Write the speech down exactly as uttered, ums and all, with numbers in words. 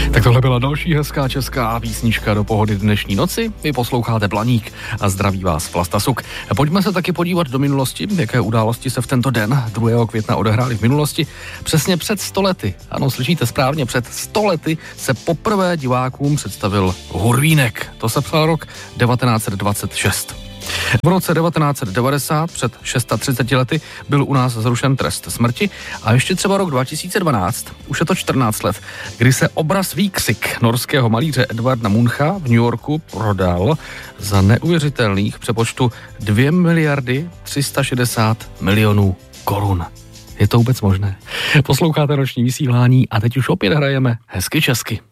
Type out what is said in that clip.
Tak tohle byla další hezká česká písnička do pohody dnešní noci. Vy posloucháte Blaník a zdraví vás Vlasta Suk. Pojďme se taky podívat do minulosti, jaké události se v tento den druhého května odehrály v minulosti. Přesně před sto lety, ano, slyšíte správně, před sto lety se poprvé divákům představil Hurvínek. To se psal rok devatenáct set dvacet šest. V roce devatenáct set devadesát, před třiceti šesti lety, byl u nás zrušen trest smrti a ještě třeba rok dva tisíce dvanáct, už je to čtrnáct let, kdy se obraz Výkřik norského malíře Edvarda Muncha v New Yorku prodal za neuvěřitelných přepočtu dvě miliardy tři sta šedesát milionů korun. Je to vůbec možné? Posloucháte noční vysílání a teď už opět hrajeme hezky česky.